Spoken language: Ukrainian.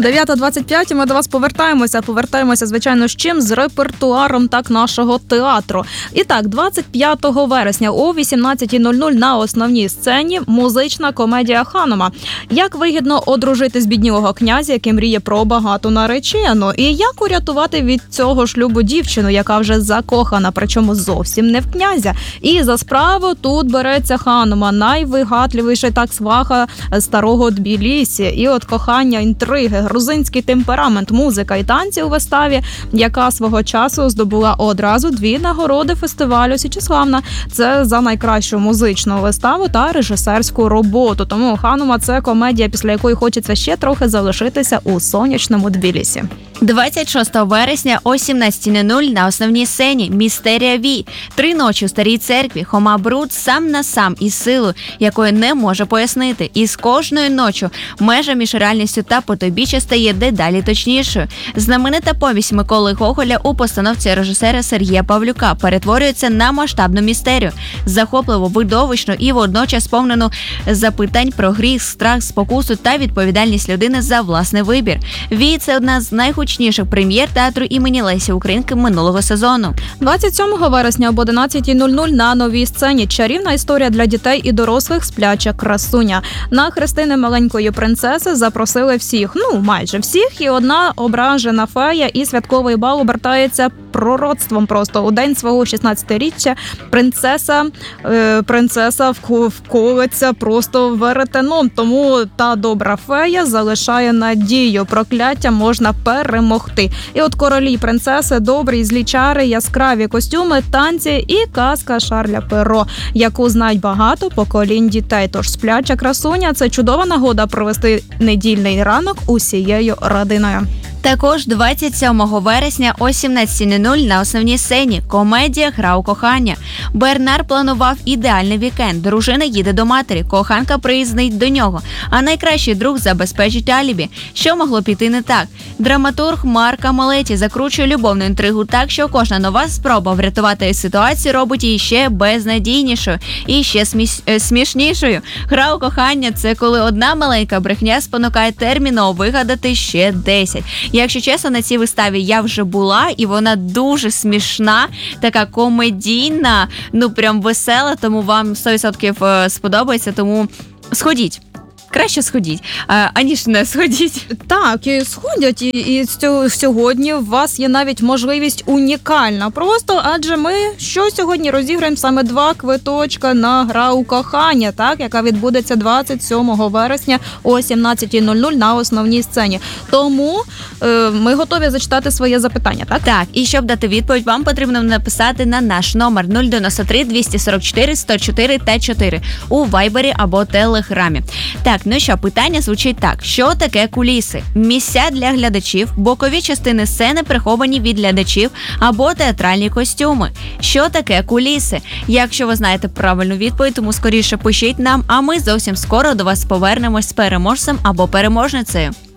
9:25, ми до вас повертаємося, звичайно, з чим? З репертуаром нашого театру. І так, 25 вересня о 18:00 на основній сцені музична комедія «Ханума». Як вигідно одружити збіднілого князя, який мріє про багату наречену, і як урятувати від цього шлюбу дівчину, яка вже закохана, причому зовсім не в князя. І за справу тут береться «Ханума», найвигадливіший сваха старого Тбілісі. І от кохання, інтриги, грузинський темперамент, музика і танці у виставі, яка свого часу здобула одразу 2 нагороди фестивалю «Січеславна». Це за найкращу музичну виставу та режисерську роботу. Тому «Ханума» – це комедія, після якої хочеться ще трохи залишитися у сонячному Тбілісі. 26 вересня о 17:00 на основній сцені «Містерія Ві». 3 ночі у Старій церкві Хома Бруд сам на сам із силою, якої не може пояснити. І з кожною ночі межа між реальністю та потойбіччя стає дедалі точнішою. Знаменита повість Миколи Гоголя у постановці режисера Сергія Павлюка перетворюється на масштабну містерію, захопливо, видовищну і водночас сповнену запитань про гріх, страх, спокусу та відповідальність людини за власний вибір. «Ві» – це одна з найгучніших прем'єр театру імені Лесі Українки минулого сезону. 27 вересня об 11:00 на новій сцені чарівна історія для дітей і дорослих «Спляча красуня». На хрестини маленької принцеси запросили всіх, майже всіх, і одна ображена фея і святковий бал обертається пророцтвом просто. У день свого 16-річчя принцеса вколиться просто веретеном, тому та добра фея залишає надію. Прокляття можна перемогти. І от королі, принцеси, добрі, злі чари, яскраві костюми, танці і казка Шарля Перро, яку знають багато поколінь дітей. Тож «Спляча красуня» – це чудова нагода провести недільний ранок усією родиною. Також 27 вересня о 17:00 на основній сцені комедія «Гра у кохання». Бернар планував ідеальний вікенд. Дружина їде до матері, коханка приїздить до нього, а найкращий друг забезпечить алібі. Що могло піти не так? Драматург Марк Амолеті закручує любовну інтригу так, що кожна нова спроба врятувати ситуацію робить її ще безнадійнішою і ще смішнішою. «Гра у кохання» – це коли одна маленька брехня спонукає терміново вигадати ще 10. Якщо чесно, на цій виставі я вже була, і вона дуже смішна, така комедійна, прям весела, тому вам 100% сподобається, тому сходіть. Краще сходіть, аніж не сходіть. Так, і сходять, і сьогодні у вас є навіть можливість унікальна. Просто, адже ми сьогодні розіграємо саме 2 квиточка на «Гра у кохання», яка відбудеться 27 вересня о 17:00 на основній сцені. Тому ми готові зачитати своє запитання, так? Так, і щоб дати відповідь, вам потрібно написати на наш номер 093 244 104 Т4 у Вайбері або Телеграмі. Так, питання звучить так. Що таке куліси? Місця для глядачів, бокові частини сцени приховані від глядачів або театральні костюми. Що таке куліси? Якщо ви знаєте правильну відповідь, тому скоріше пишіть нам, а ми зовсім скоро до вас повернемось з переможцем або переможницею.